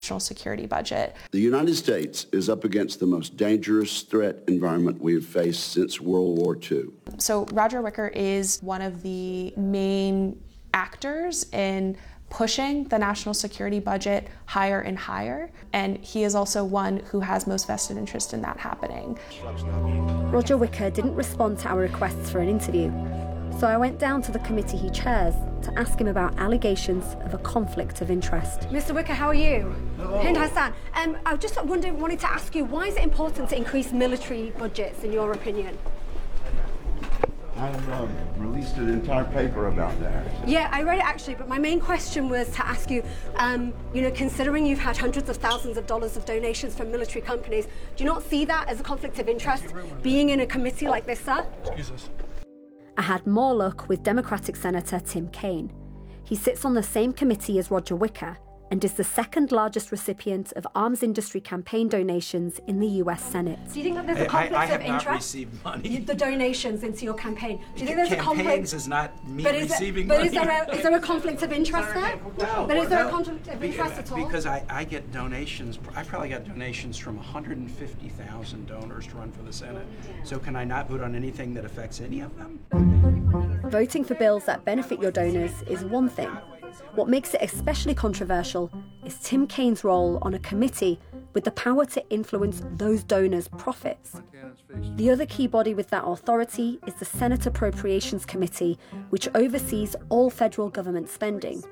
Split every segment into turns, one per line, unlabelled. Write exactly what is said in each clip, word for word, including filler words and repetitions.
national security budget.
The United States is up against the most dangerous threat environment we have faced since World War Two.
So Roger Wicker is one of the main actors in pushing the national security budget higher and higher, and he is also one who has most vested interest in that happening.
Roger Wicker didn't respond to our requests for an interview, so I went down to the committee he chairs to ask him about allegations of a conflict of interest.
Mister Wicker, how are you? Hind Hassan. Um, I just wondered, wanted to ask you, why is it important to increase military budgets, in your opinion?
I've um, released an entire paper about that.
Yeah, I read it actually, but my main question was to ask you, um, you know, considering you've had hundreds of thousands of dollars of donations from military companies, do you not see that as a conflict of interest, being in a committee like this, sir?
Excuse us.
I had more luck with Democratic Senator Tim Kaine. He sits on the same committee as Roger Wicker and is the second largest recipient of arms industry campaign donations in the U S Senate.
Do you think that there's a
I,
conflict
I, I have
of interest?
not received money.
The donations into your campaign. Do you think there's a conflict?
Campaigns is not me
but is
receiving
there, but
money.
is there, a, is there a conflict of interest there?
No,
but is there
no,
a conflict of interest at all?
Because I, I get donations, I probably got donations from one hundred fifty thousand donors to run for the Senate. So can I not vote on anything that affects any of them?
Voting for bills that benefit your donors is one thing. What makes it especially controversial is Tim Kaine's role on a committee with the power to influence those donors' profits. The other key body with that authority is the Senate Appropriations Committee, which oversees all federal government spending.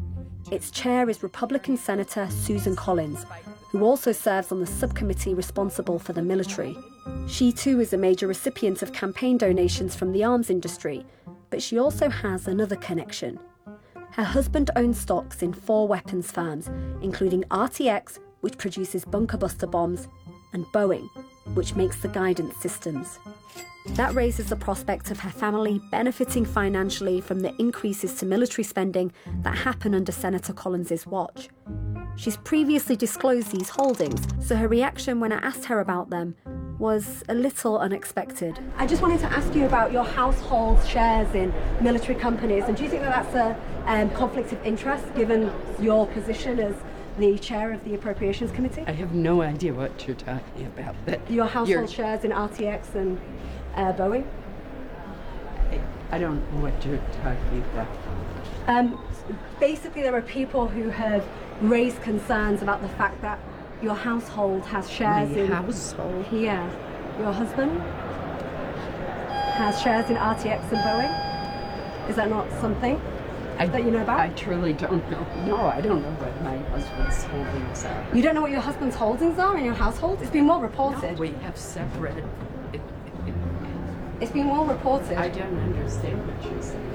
Its chair is Republican Senator Susan Collins, who also serves on the subcommittee responsible for the military. She too is a major recipient of campaign donations from the arms industry, but she also has another connection. Her husband owns stocks in four weapons firms, including R T X, which produces bunker buster bombs, and Boeing, which makes the guidance systems. That raises the prospect of her family benefiting financially from the increases to military spending that happen under Senator Collins' watch. She's previously disclosed these holdings, so her reaction when I asked her about them was a little unexpected.
I just wanted to ask you about your household shares in military companies, and do you think that that's a um, conflict of interest given your position as the chair of the Appropriations Committee?
I have no idea what you're talking about. But
your household
you're...
shares in R T X and uh, Boeing?
I, I don't know what you're talking about.
Um, basically, there are people who have raised concerns about the fact that your household has shares
My
in...
household?
Yeah. Your husband has shares in R T X and Boeing? Is that not something
I,
that you know about?
I truly don't know. No, I don't know what my husband's holdings are.
You don't know what your husband's holdings are in your household? It's been well reported.
No, we have separate... It, it, it,
it's been well reported.
I don't understand what you're saying.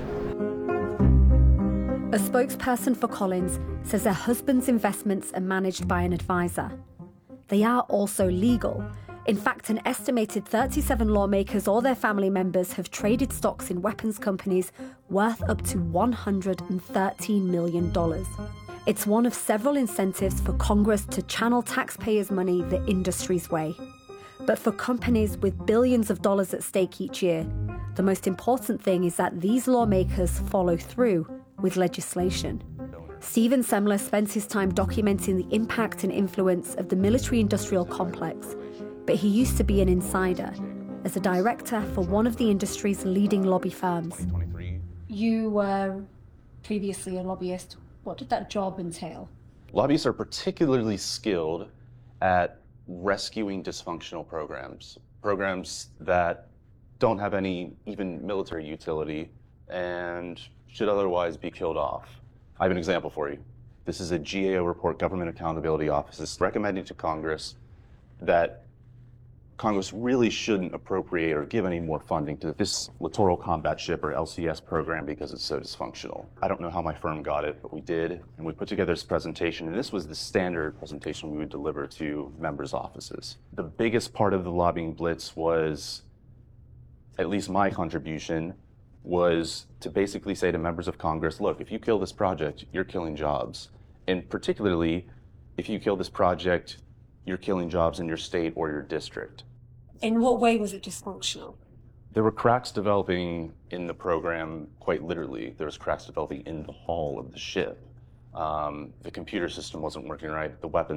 A spokesperson for Collins says her husband's investments are managed by an advisor. They are also legal. In fact, an estimated thirty-seven lawmakers or their family members have traded stocks in weapons companies worth up to one hundred thirteen million dollars. It's one of several incentives for Congress to channel taxpayers' money the industry's way. But for companies with billions of dollars at stake each year, the most important thing is that these lawmakers follow through with legislation. Stephen Semler spends his time documenting the impact and influence of the military-industrial complex, but he used to be an insider as a director for one of the industry's leading lobby firms.
You were previously a lobbyist. What did that job entail?
Lobbyists are particularly skilled at rescuing dysfunctional programs, programs that don't have any even military utility and should otherwise be killed off. I have an example for you. This is a G A O report, Government Accountability Office is recommending to Congress that Congress really shouldn't appropriate or give any more funding to this Littoral Combat Ship or L C S program because it's so dysfunctional. I don't know how my firm got it, but we did, and we put together this presentation, and this was the standard presentation we would deliver to members' offices. The biggest part of the lobbying blitz was, at least my contribution, was to basically say to members of Congress, look, if you kill this project, you're killing jobs. And particularly, if you kill this project, you're killing jobs in your state or your district.
In what way was it dysfunctional?
There were cracks developing in the program, quite literally. There was cracks developing in the hull of the ship. Um, the computer system wasn't working right. The weapons